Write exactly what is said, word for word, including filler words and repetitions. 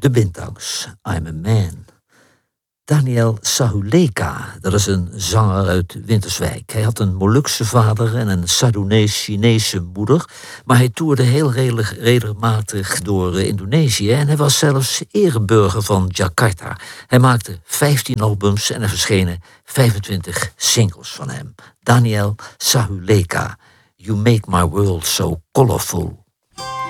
De Bintangs, I'm a Man. Daniel Sahuleka, dat is een zanger uit Winterswijk. Hij had een Molukse vader en een Sadonees-Chinese moeder, maar hij toerde heel redelijk, regelmatig door uh, Indonesië en hij was zelfs ereburger van Jakarta. Hij maakte vijftien albums en er verschenen vijfentwintig singles van hem. Daniel Sahuleka, You Make My World So Colorful.